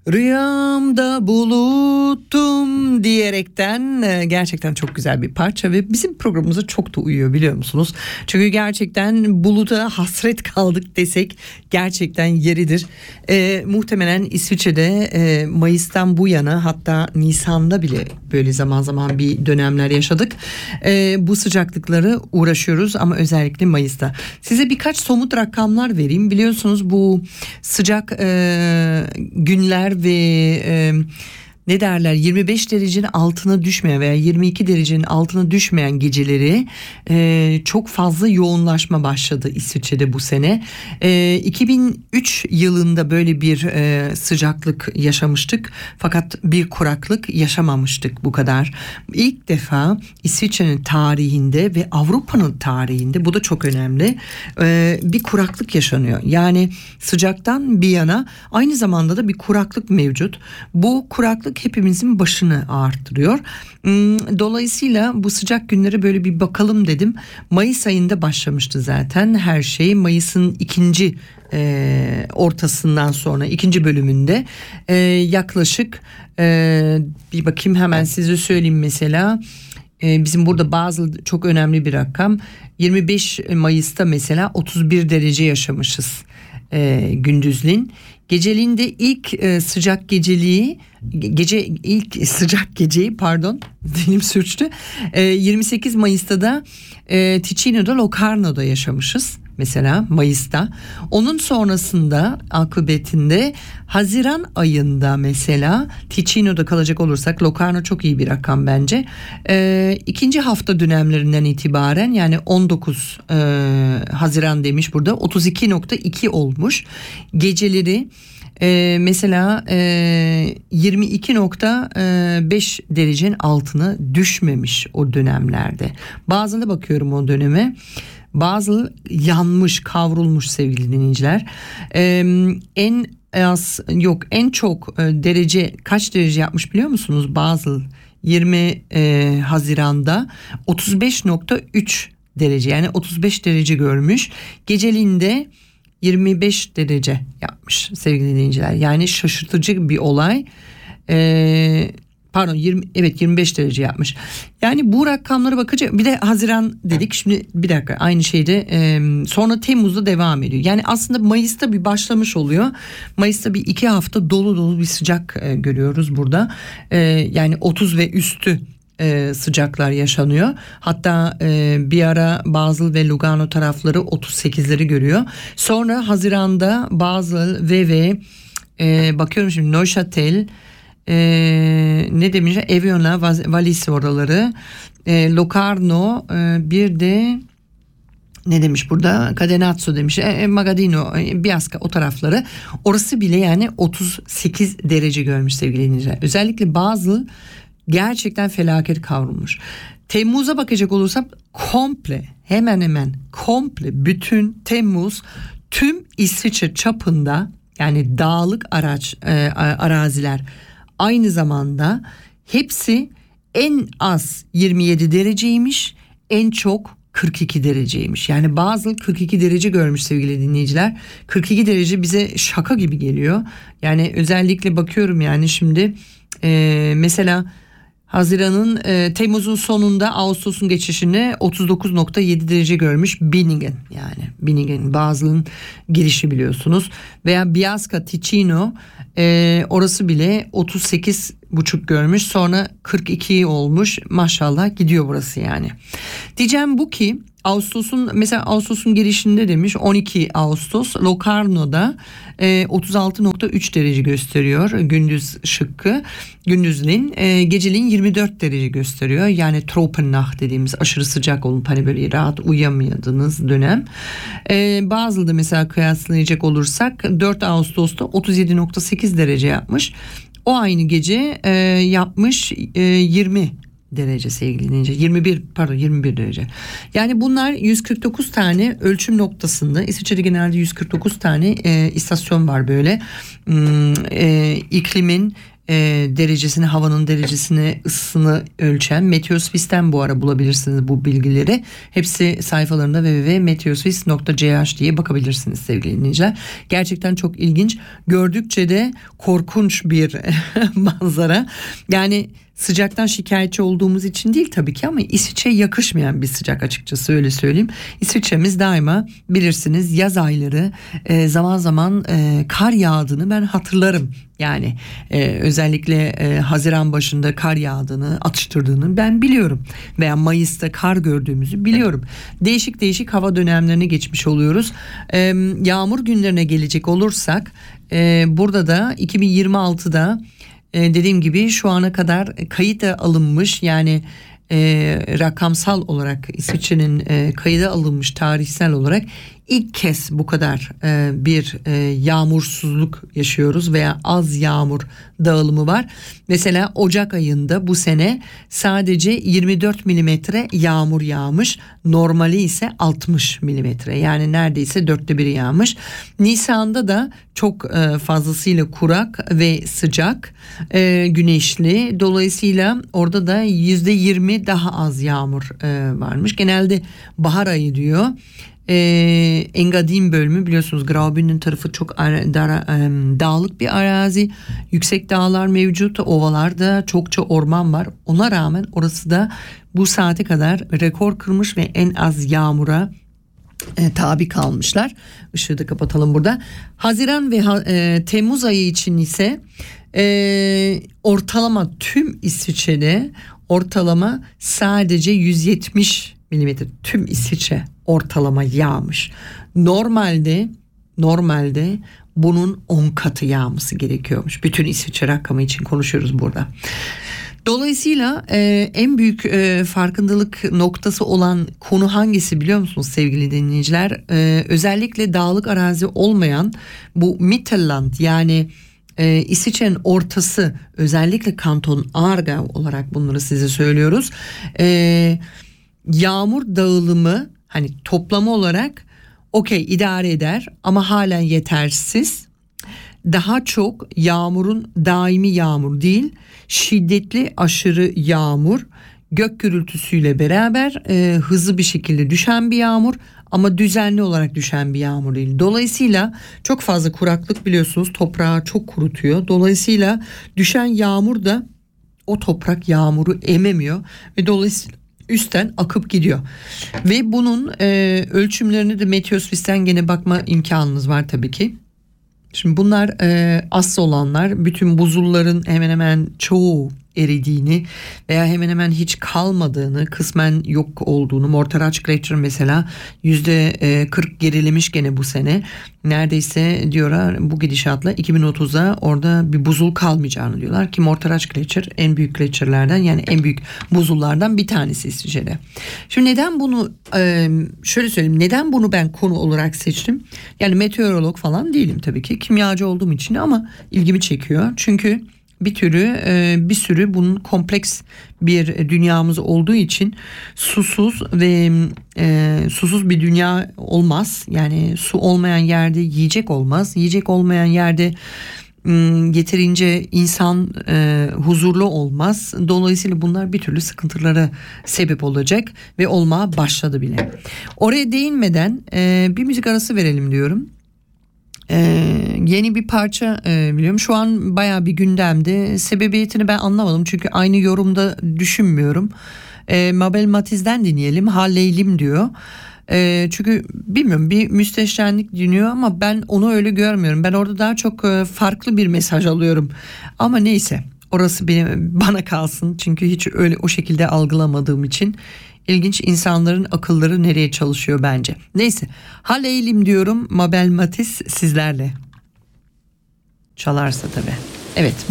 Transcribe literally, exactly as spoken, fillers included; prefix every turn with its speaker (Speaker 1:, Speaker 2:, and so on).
Speaker 1: Rüyamda buluttum diyerekten e, gerçekten çok güzel bir parça ve bizim programımıza çok da uyuyor, biliyor musunuz? Çünkü gerçekten buluta hasret kaldık desek gerçekten yeridir. E, muhtemelen İsviçre'de e, Mayıs'tan bu yana, hatta Nisan'da bile böyle zaman zaman bir dönemler yaşadık. E, bu sıcaklıkları uğraşıyoruz ama özellikle Mayıs'ta. Size birkaç somut rakamlar vereyim. Biliyorsunuz bu sıcak e, günler ve e, ne derler, yirmi beş derecenin altına düşmeyen veya yirmi iki derecenin altına düşmeyen geceleri e, çok fazla yoğunlaşma başladı İsviçre'de bu sene. E, iki bin üç yılında böyle bir e, sıcaklık yaşamıştık, fakat bir kuraklık yaşamamıştık bu kadar. İlk defa İsviçre'nin tarihinde ve Avrupa'nın tarihinde, bu da çok önemli, e, bir kuraklık yaşanıyor. Yani sıcaktan bir yana aynı zamanda da bir kuraklık mevcut. Bu kuraklık hepimizin başını ağrıtıyor. Dolayısıyla bu sıcak günlere böyle bir bakalım dedim. Mayıs ayında başlamıştı zaten her şey. Mayıs'ın ikinci e, ortasından sonra, ikinci bölümünde e, yaklaşık e, bir bakayım hemen size söyleyeyim mesela. E, bizim burada bazı çok önemli bir rakam. yirmi beş Mayıs'ta mesela otuz bir derece yaşamışız e, gündüzliğin. Geceliğin de ilk e, sıcak geceliği gece ilk sıcak geceyi pardon dilim sürçtü. E, yirmi sekiz Mayıs'ta da e, Ticino'da Locarno'da yaşamışız mesela Mayıs'ta. Onun sonrasında akıbetinde Haziran ayında mesela Ticino'da kalacak olursak, Locarno çok iyi bir rakam bence. E, ikinci hafta dönemlerinden itibaren, yani on dokuz e, Haziran demiş burada, otuz iki nokta iki olmuş. Geceleri Ee, mesela e, yirmi iki nokta beş derecenin altına düşmemiş o dönemlerde. Bazılarına bakıyorum o döneme, bazı yanmış, kavrulmuş sevgili dinleyiciler. Ee, en az yok en çok e, derece kaç derece yapmış biliyor musunuz? Bazı yirmi e, Haziran'da otuz beş nokta üç derece, yani otuz beş derece görmüş. Geceliğinde yirmi beş derece yapmış sevgili dinleyiciler. Yani şaşırtıcı bir olay. Ee, pardon yirmi evet yirmi beş derece yapmış. Yani bu rakamlara bakınca, bir de Haziran dedik. Şimdi bir dakika, aynı şeyde e, sonra Temmuz'da devam ediyor. Yani aslında Mayıs'ta bir başlamış oluyor. Mayıs'ta bir iki hafta dolu dolu bir sıcak e, görüyoruz burada. E, yani otuz ve üstü Ee, sıcaklar yaşanıyor. Hatta e, bir ara Basel ve Lugano tarafları otuz sekizleri görüyor. Sonra Haziran'da Basel ve ve e, bakıyorum şimdi Neuchâtel, e, ne demişler, Evian'a, Vallis oraları, e, Locarno, e, bir de ne demiş burada, Cadenazzo demiş, e, Magadino, e, Biasca, o tarafları, orası bile yani otuz sekiz derece görmüş sevgili dinleyiciler. Özellikle Basel gerçekten felaket kavrulmuş. Temmuz'a bakacak olursam komple, hemen hemen komple bütün Temmuz tüm İsviçre çapında, yani dağlık araç e, araziler aynı zamanda hepsi en az yirmi yedi dereceymiş, en çok kırk iki dereceymiş. Yani bazı kırk iki derece görmüş sevgili dinleyiciler. kırk iki derece bize şaka gibi geliyor. Yani özellikle bakıyorum, yani şimdi e, mesela Haziran'ın e, Temmuz'un sonunda Ağustos'un geçişinde otuz dokuz nokta yedi derece görmüş Binningen, yani Binningen Basel'ın girişi biliyorsunuz, veya Biasca Ticino, e, orası bile otuz sekiz buçuk görmüş, sonra kırk iki olmuş, maşallah gidiyor burası yani. Diyeceğim bu ki Ağustos'un mesela Ağustos'un girişinde demiş on iki Ağustos Locarno'da e, otuz altı nokta üç derece gösteriyor gündüz şıkkı, gündüzleyin, e, geceliğin yirmi dört derece gösteriyor. Yani Tropennacht dediğimiz aşırı sıcak olup hani böyle rahat uyuyamadığınız dönem. E, Basel'da mesela kıyaslayacak olursak dört Ağustos'ta otuz yedi nokta sekiz derece yapmış. O aynı gece e, yapmış e, yirmi derece sevgili dinleyiciler. yirmi bir pardon yirmi bir derece. Yani bunlar yüz kırk dokuz tane ölçüm noktasında. İsviçre'de genelde yüz kırk dokuz tane e, istasyon var böyle. Hmm, e, iklimin e, derecesini, havanın derecesini, ısısını ölçen Meteoswiss'ten bu ara bulabilirsiniz bu bilgileri. Hepsi sayfalarında w w w nokta meteoswiss nokta c h diye bakabilirsiniz sevgili dinleyiciler. Gerçekten çok ilginç. Gördükçe de korkunç bir manzara. Yani sıcaktan şikayetçi olduğumuz için değil tabii ki, ama İsviçre'ye yakışmayan bir sıcak, açıkçası öyle söyleyeyim. İsviçre'miz daima bilirsiniz yaz ayları e, zaman zaman e, kar yağdığını ben hatırlarım. Yani e, özellikle e, Haziran başında kar yağdığını, atıştırdığını ben biliyorum. Veya Mayıs'ta kar gördüğümüzü biliyorum. Değişik değişik hava dönemlerine geçmiş oluyoruz. E, yağmur günlerine gelecek olursak e, burada da iki bin yirmi altıda Ee, dediğim gibi şu ana kadar kayıta alınmış, yani e, rakamsal olarak İsviçre'nin e, kayıda alınmış tarihsel olarak ilk kez bu kadar e, bir e, yağmursuzluk yaşıyoruz veya az yağmur dağılımı var. Mesela Ocak ayında bu sene sadece yirmi dört milimetre yağmur yağmış. Normali ise altmış milimetre, yani neredeyse dörtte biri yağmış. Nisan'da da çok e, fazlasıyla kurak ve sıcak, e, güneşli. Dolayısıyla orada da yüzde yirmi daha az yağmur e, varmış. Genelde bahar ayı diyor. E, Engadin bölümü biliyorsunuz, Graubünden tarafı çok ara, dara, e, dağlık bir arazi, yüksek dağlar mevcut, ovalarda çokça orman var. Ona rağmen orası da bu saate kadar rekor kırmış ve en az yağmura e, tabi kalmışlar. Işığı da kapatalım burada. Haziran ve e, Temmuz ayı için ise e, ortalama tüm İsviçre'de ortalama sadece yüz yetmiş milimetre, tüm İsviçre ortalama yağmış. Normalde normalde bunun on katı yağması gerekiyormuş. Bütün İsviçre rakamı için konuşuyoruz burada. Dolayısıyla e, en büyük e, farkındalık noktası olan konu hangisi biliyor musunuz sevgili dinleyiciler? E, özellikle dağlık arazi olmayan bu Mittelland, yani e, İsviçre'nin ortası, özellikle Kanton Aargau olarak bunları size söylüyoruz. E, yağmur dağılımı hani toplama olarak okey, idare eder ama halen yetersiz. Daha çok yağmurun daimi yağmur değil, şiddetli aşırı yağmur, gök gürültüsüyle beraber e, hızlı bir şekilde düşen bir yağmur, ama düzenli olarak düşen bir yağmur değil. Dolayısıyla çok fazla kuraklık biliyorsunuz toprağı çok kurutuyor. Dolayısıyla düşen yağmur da o toprak yağmuru ememiyor ve dolayısıyla üstten akıp gidiyor. Ve bunun e, ölçümlerini de Meteoswiss'ten gene bakma imkanınız var tabii ki. Şimdi bunlar e, asıl olanlar, bütün buzulların hemen hemen çoğu eridiğini veya hemen hemen hiç kalmadığını, kısmen yok olduğunu. Mortaraç Glacier mesela yüzde kırk gerilemiş gene bu sene. Neredeyse diyorlar bu gidişatla iki bin otuza orada bir buzul kalmayacağını diyorlar ki Mortaraç Glacier en büyük glaciерlerden, yani en büyük buzullardan bir tanesi İsviçre'de. Şimdi neden bunu şöyle söyleyeyim, neden bunu ben konu olarak seçtim? Yani meteorolog falan değilim tabii ki, kimyacı olduğum için, ama ilgimi çekiyor. Çünkü bir türü bir sürü bunun kompleks bir dünyamız olduğu için susuz ve e, susuz bir dünya olmaz. Yani su olmayan yerde yiyecek olmaz. Yiyecek olmayan yerde yeterince insan e, huzurlu olmaz. Dolayısıyla bunlar bir türlü sıkıntılara sebep olacak ve olmaya başladı bile. Oraya değinmeden e, bir müzik arası verelim diyorum. Ee, yeni bir parça e, biliyorum. Şu an bayağı bir gündemde. Sebebiyetini ben anlamadım çünkü aynı yorumda düşünmüyorum. Ee, Mabel Matiz'den dinleyelim. Halleylim diyor. Ee, çünkü bilmiyorum, bir müsteşenlik dinliyor ama ben onu öyle görmüyorum. Ben orada daha çok e, farklı bir mesaj alıyorum. Ama neyse, orası benim, bana kalsın çünkü hiç öyle o şekilde algılamadığım için. İlginç, insanların akılları nereye çalışıyor bence. Neyse, Halleylim diyorum. Mabel Matiz sizlerle. Çalarsa tabii. Evet.